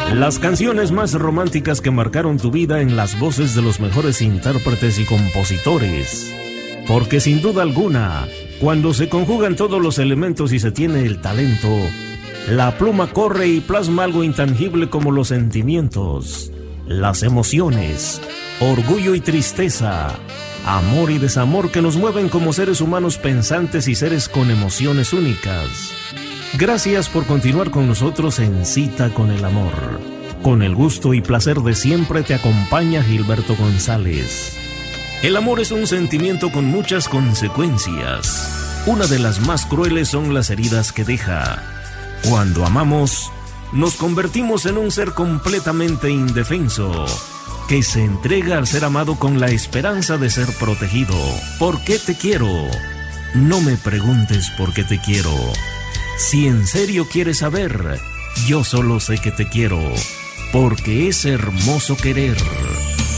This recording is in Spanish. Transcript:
Las canciones más románticas que marcaron tu vida en las voces de los mejores intérpretes y compositores. Porque sin duda alguna, cuando se conjugan todos los elementos y se tiene el talento, la pluma corre y plasma algo intangible como los sentimientos, las emociones, orgullo y tristeza, amor y desamor que nos mueven como seres humanos pensantes y seres con emociones únicas. Gracias por continuar con nosotros en Cita con el Amor. Con el gusto y placer de siempre te acompaña Gilberto González. El amor es un sentimiento con muchas consecuencias. Una de las más crueles son las heridas que deja. Cuando amamos, nos convertimos en un ser completamente indefenso, que se entrega al ser amado con la esperanza de ser protegido. ¿Por qué te quiero? No me preguntes por qué te quiero. Si en serio quieres saber, yo solo sé que te quiero, porque es hermoso querer.